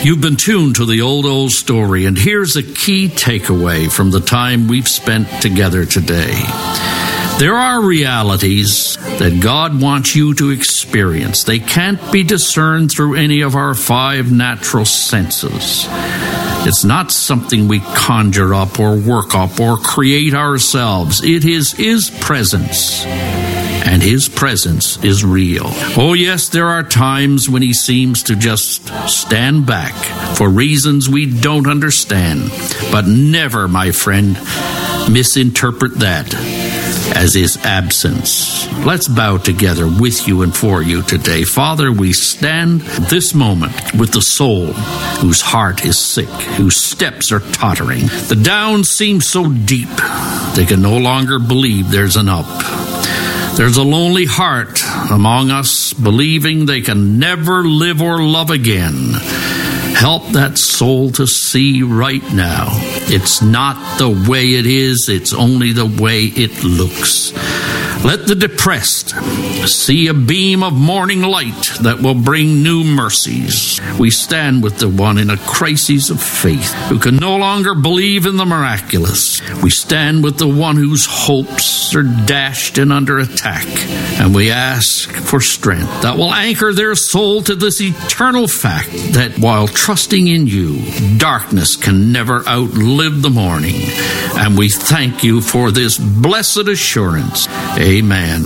You've been tuned to the old story, and here's a key takeaway from the time we've spent together today. There are realities that God wants you to experience. They can't be discerned through any of our 5 natural senses. It's not something we conjure up or work up or create ourselves. It is His presence, and His presence is real. Oh yes, there are times when He seems to just stand back for reasons we don't understand. But never, my friend, misinterpret that as His absence. Let's bow together with you and for you today. Father, we stand this moment with the soul whose heart is sick, whose steps are tottering. The down seems so deep, they can no longer believe there's an up. There's a lonely heart among us, believing they can never live or love again. Help that soul to see right now. It's not the way it is, it's only the way it looks. Let the depressed see a beam of morning light that will bring new mercies. We stand with the one in a crisis of faith who can no longer believe in the miraculous. We stand with the one whose hopes are dashed and under attack. And we ask for strength that will anchor their soul to this eternal fact that while trusting in you, darkness can never outlive the morning. And we thank you for this blessed assurance. Amen.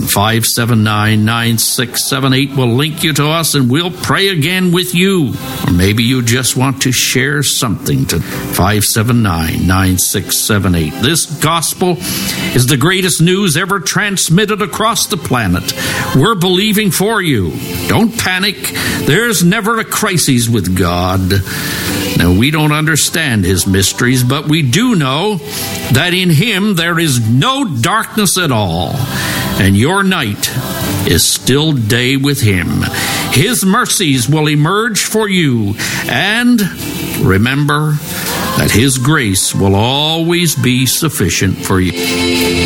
579-9678 will link you to us, and we'll pray again with you. Or maybe you just want to share something to 579-9678. This gospel is the greatest news ever transmitted across the planet. We're believing for you. Don't panic. There's never a crisis with God. Now, we don't understand His mysteries, but we do know that in Him there is no darkness at all, and your night is still day with Him. His mercies will emerge for you, and remember that His grace will always be sufficient for you.